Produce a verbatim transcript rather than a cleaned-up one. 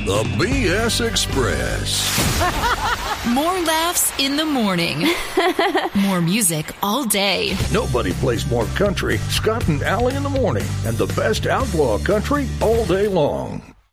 The B S Express. More laughs in the morning. More music all day. Nobody plays more country. Scott and Allie in the morning. And the best outlaw country all day long.